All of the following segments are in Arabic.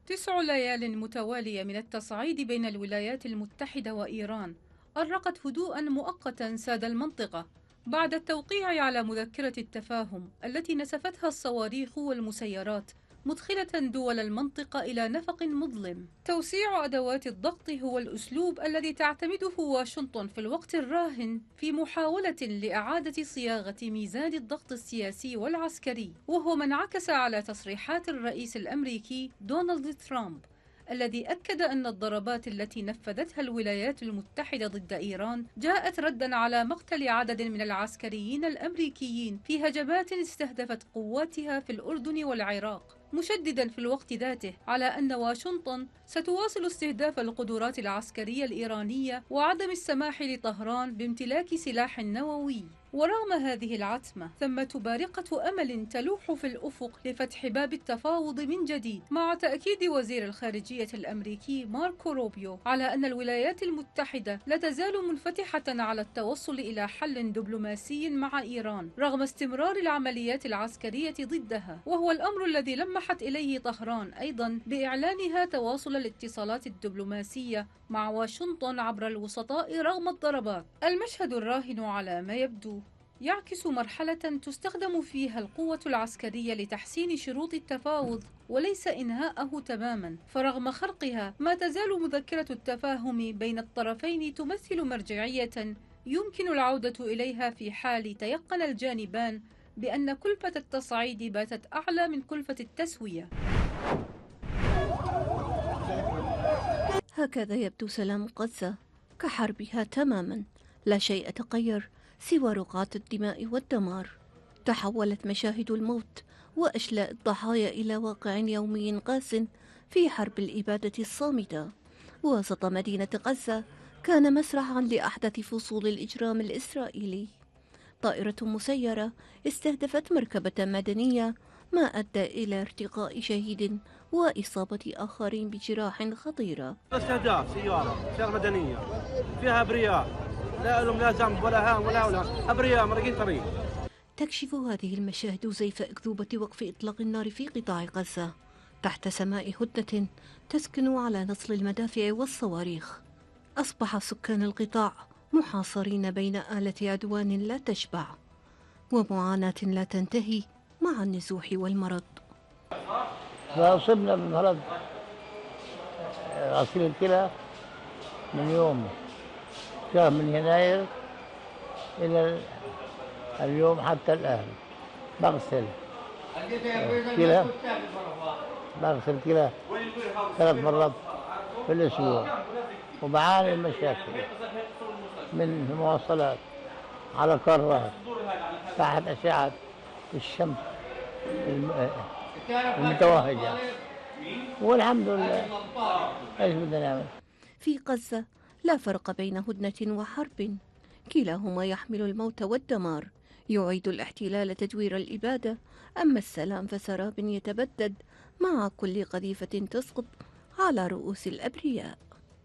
9 ليال متوالية من التصعيد بين الولايات المتحدة وإيران أرقت هدوءا مؤقتا ساد المنطقة بعد التوقيع على مذكرة التفاهم التي نسفتها الصواريخ والمسيرات، مدخلة دول المنطقة إلى نفق مظلم. توسيع أدوات الضغط هو الأسلوب الذي تعتمده واشنطن في الوقت الراهن في محاولة لإعادة صياغة ميزان الضغط السياسي والعسكري، وهو ما انعكس على تصريحات الرئيس الأمريكي دونالد ترامب الذي أكد أن الضربات التي نفذتها الولايات المتحدة ضد إيران جاءت ردًا على مقتل عدد من العسكريين الأمريكيين في هجمات استهدفت قواتها في الأردن والعراق، مشددًا في الوقت ذاته على أن واشنطن ستواصل استهداف القدرات العسكرية الإيرانية وعدم السماح لطهران بامتلاك سلاح نووي. ورغم هذه العتمة، ثمة بارقة أمل تلوح في الأفق لفتح باب التفاوض من جديد، مع تأكيد وزير الخارجية الأمريكي ماركو روبيو على أن الولايات المتحدة لا تزال منفتحة على التوصل إلى حل دبلوماسي مع إيران رغم استمرار العمليات العسكرية ضدها، وهو الأمر الذي لمحت إليه طهران أيضا بإعلانها تواصل الاتصالات الدبلوماسية مع واشنطن عبر الوسطاء رغم الضربات. المشهد الراهن على ما يبدو يعكس مرحلة تستخدم فيها القوة العسكرية لتحسين شروط التفاوض وليس إنهاءه تماما، فرغم خرقها ما تزال مذكرة التفاهم بين الطرفين تمثل مرجعية يمكن العودة إليها في حال تيقن الجانبان بأن كلفة التصعيد باتت أعلى من كلفة التسوية. هكذا يبدو سلام غزة، كحربها تماما، لا شيء تغير سوى رقعة الدماء والدمار. تحولت مشاهد الموت وأشلاء الضحايا إلى واقع يومي قاس في حرب الإبادة الصامتة. وسط مدينة غزة كان مسرحا لأحدث فصول الإجرام الإسرائيلي. طائرة مسيرة استهدفت مركبة مدنية، ما أدى إلى ارتقاء شهيد وإصابة آخرين بجراح خطيرة. استهداف سيارة مدنية فيها أبرياء، لا لهم لا ذنب ولا هام ولا أبرياء مرقين طريق. تكشف هذه المشاهد زيف أكذوبة وقف إطلاق النار في قطاع غزة تحت سماء هدنة تسكن على نصل المدافع والصواريخ. أصبح سكان القطاع محاصرين بين آلة عدوان لا تشبع ومعاناة لا تنتهي مع النزوح والمرض. فأصبنا بمرض غسيل الكلى من يوم شهر من يناير إلى اليوم حتى الآن. بغسل كلى 3 مرات في الأسبوع، وبعاني المشاكل من المواصلات على كرات تحت أشعة الشمس المتوهجة، والحمد لله. ايش بدنا نعمل؟ في غزة لا فرق بين هدنة وحرب، كلاهما يحمل الموت والدمار. يعيد الاحتلال تدوير الإبادة، أما السلام فسراب يتبدد مع كل قذيفة تسقط على رؤوس الأبرياء.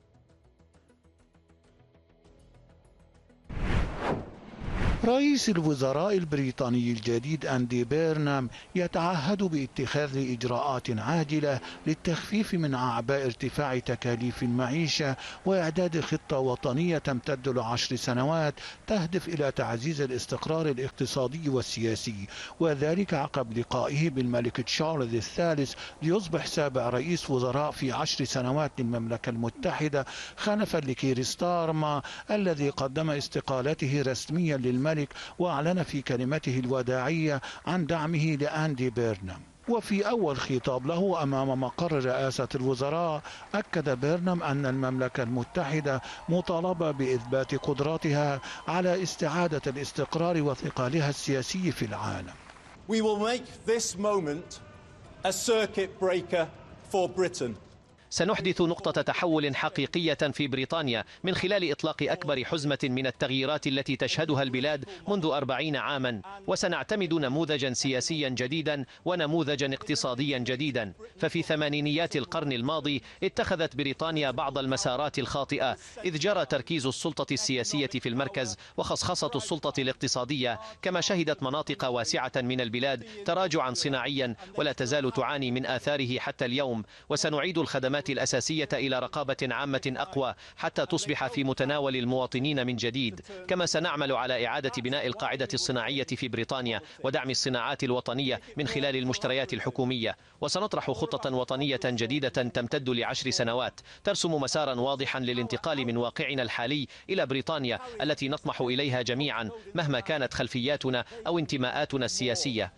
رئيس الوزراء البريطاني الجديد أندي بيرنام يتعهد باتخاذ إجراءات عاجلة للتخفيف من أعباء ارتفاع تكاليف المعيشة وإعداد خطة وطنية تمتد ل10 سنوات تهدف إلى تعزيز الاستقرار الاقتصادي والسياسي، وذلك عقب لقائه بالملك تشارلز الثالث ليصبح سابع رئيس وزراء في 10 سنوات للمملكة المتحدة، خلفا لكير ستارما الذي قدم استقالته رسميا للملك وأعلن في كلمته الوداعية عن دعمه لأندي بيرنام. وفي أول خطاب له أمام مقر رئاسة الوزراء أكد بيرنام أن المملكة المتحدة مطالبة بإثبات قدراتها على استعادة الاستقرار وثقلها السياسي في العالم. We will make this moment a circuit breaker for Britain. سنحدث نقطة تحول حقيقية في بريطانيا من خلال إطلاق أكبر حزمة من التغييرات التي تشهدها البلاد منذ 40 عاما، وسنعتمد نموذجا سياسيا جديدا ونموذجا اقتصاديا جديدا. ففي ثمانينيات القرن الماضي اتخذت بريطانيا بعض المسارات الخاطئة، إذ جرى تركيز السلطة السياسية في المركز وخصخصة السلطة الاقتصادية، كما شهدت مناطق واسعة من البلاد تراجعا صناعيا ولا تزال تعاني من آثاره حتى اليوم. وسنعيد الخدمات الأساسية إلى رقابة عامة أقوى حتى تصبح في متناول المواطنين من جديد. كما سنعمل على إعادة بناء القاعدة الصناعية في بريطانيا ودعم الصناعات الوطنية من خلال المشتريات الحكومية. وسنطرح خطة وطنية جديدة تمتد ل10 سنوات ترسم مسارا واضحا للانتقال من واقعنا الحالي إلى بريطانيا التي نطمح إليها جميعا مهما كانت خلفياتنا أو انتماءاتنا السياسية.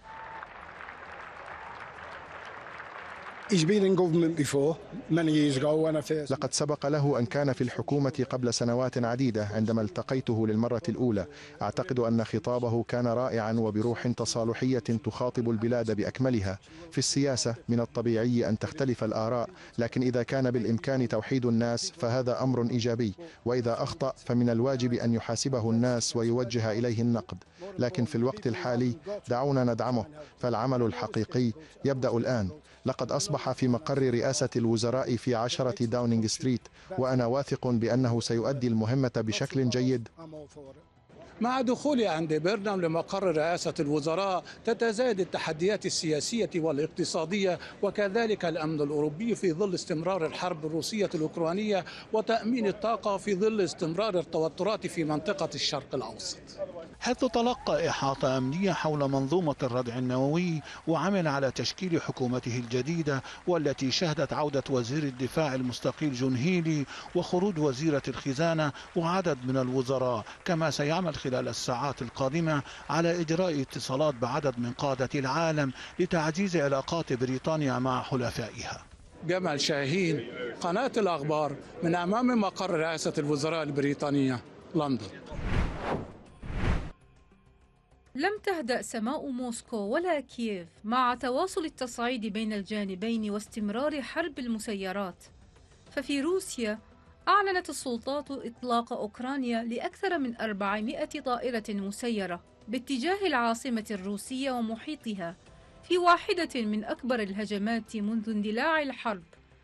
لقد سبق له أن كان في الحكومة قبل سنوات عديدة. عندما التقيته للمرة الأولى أعتقد أن خطابه كان رائعا وبروح تصالحية تخاطب البلاد بأكملها. في السياسة من الطبيعي أن تختلف الآراء، لكن إذا كان بالإمكان توحيد الناس فهذا أمر إيجابي، وإذا أخطأ فمن الواجب أن يحاسبه الناس ويوجه إليه النقد. لكن في الوقت الحالي دعونا ندعمه، فالعمل الحقيقي يبدأ الآن. لقد أصبح في مقر رئاسة الوزراء في 10 داونينغ ستريت، وأنا واثق بأنه سيؤدي المهمة بشكل جيد. مع دخول أندي بيرنام لمقر رئاسة الوزراء تتزايد التحديات السياسية والاقتصادية وكذلك الأمن الأوروبي في ظل استمرار الحرب الروسية الأوكرانية وتأمين الطاقة في ظل استمرار التوترات في منطقة الشرق الأوسط. حيث تلقى إحاطة أمنية حول منظومة الردع النووي، وعمل على تشكيل حكومته الجديدة والتي شهدت عودة وزير الدفاع المستقيل جون هيلي وخروج وزيرة الخزانة وعدد من الوزراء. كما سيعمل خلال الساعات القادمة على إجراء اتصالات بعدد من قادة العالم لتعزيز علاقات بريطانيا مع حلفائها. جمال شاهين، قناة الأخبار، من أمام مقر رئاسة الوزراء البريطانية، لندن. لم تهدأ سماء موسكو ولا كييف مع تواصل التصعيد بين الجانبين واستمرار حرب المسيرات. ففي روسيا أعلنت السلطات إطلاق أوكرانيا لأكثر من 400 طائرة مسيرة باتجاه العاصمة الروسية ومحيطها في واحدة من أكبر الهجمات منذ اندلاع الحرب،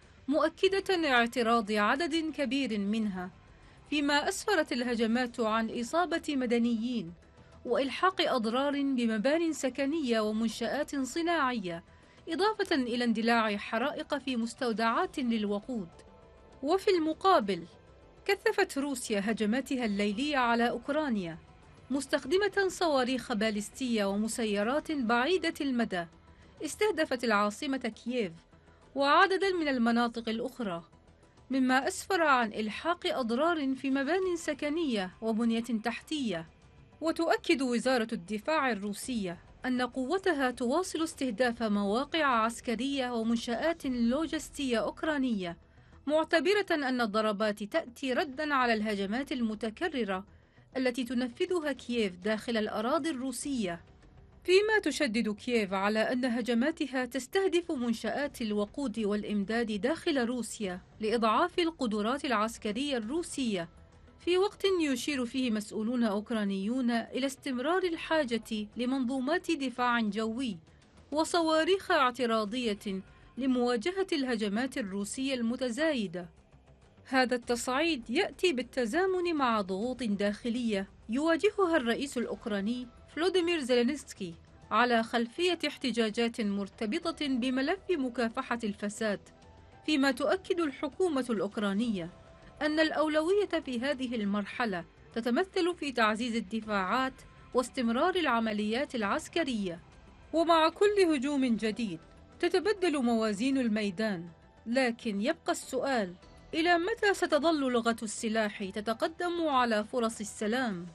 مؤكدة اعتراض عدد كبير منها، فيما أسفرت الهجمات عن إصابة مدنيين وإلحاق أضرار بمبان سكنية ومنشآت صناعية، إضافة إلى اندلاع حرائق في مستودعات للوقود. وفي المقابل كثفت روسيا هجماتها الليلية على أوكرانيا مستخدمة صواريخ باليستية ومسيرات بعيدة المدى استهدفت العاصمة كييف وعددا من المناطق الأخرى، مما أسفر عن إلحاق أضرار في مبان سكنية وبنية تحتية. وتؤكد وزارة الدفاع الروسية أن قوتها تواصل استهداف مواقع عسكرية ومنشآت لوجستية أوكرانية، معتبرة أن الضربات تأتي رداً على الهجمات المتكررة التي تنفذها كييف داخل الأراضي الروسية. فيما تشدد كييف على أن هجماتها تستهدف منشآت الوقود والإمداد داخل روسيا لإضعاف القدرات العسكرية الروسية، في وقت يشير فيه مسؤولون أوكرانيون إلى استمرار الحاجة لمنظومات دفاع جوي وصواريخ اعتراضية لمواجهة الهجمات الروسية المتزايدة. هذا التصعيد يأتي بالتزامن مع ضغوط داخلية يواجهها الرئيس الأوكراني فلوديمير زيلينسكي على خلفية احتجاجات مرتبطة بملف مكافحة الفساد، فيما تؤكد الحكومة الأوكرانية أن الأولوية في هذه المرحلة تتمثل في تعزيز الدفاعات واستمرار العمليات العسكرية. ومع كل هجوم جديد تتبدل موازين الميدان، لكن يبقى السؤال: إلى متى ستظل لغة السلاح تتقدم على فرص السلام؟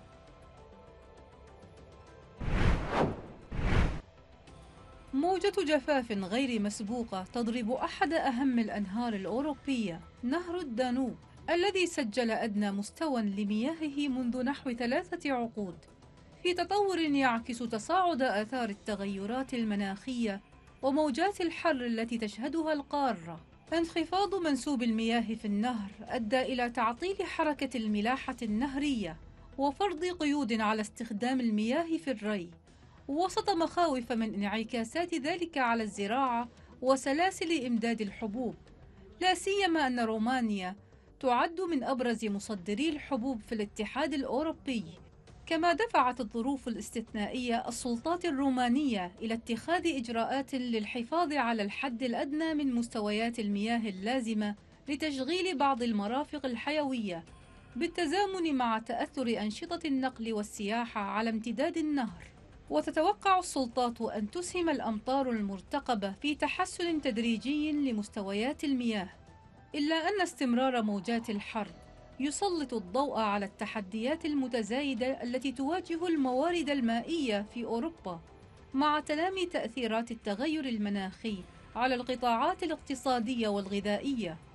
موجة جفاف غير مسبوقة تضرب أحد أهم الأنهار الأوروبية، نهر الدانوب، الذي سجل أدنى مستوى لمياهه منذ نحو 3 عقود، في تطور يعكس تصاعد آثار التغيرات المناخية وموجات الحر التي تشهدها القارة. انخفاض منسوب المياه في النهر أدى إلى تعطيل حركة الملاحة النهرية وفرض قيود على استخدام المياه في الري، وسط مخاوف من انعكاسات ذلك على الزراعة وسلاسل إمداد الحبوب، لا سيما أن رومانيا تعد من أبرز مصدري الحبوب في الاتحاد الأوروبي. كما دفعت الظروف الاستثنائية السلطات الرومانية إلى اتخاذ إجراءات للحفاظ على الحد الأدنى من مستويات المياه اللازمة لتشغيل بعض المرافق الحيوية، بالتزامن مع تأثر أنشطة النقل والسياحة على امتداد النهر. وتتوقع السلطات أن تسهم الأمطار المرتقبة في تحسن تدريجي لمستويات المياه، إلا أن استمرار موجات الحر يسلط الضوء على التحديات المتزايدة التي تواجه الموارد المائية في أوروبا، مع تلامي تأثيرات التغير المناخي على القطاعات الاقتصادية والغذائية.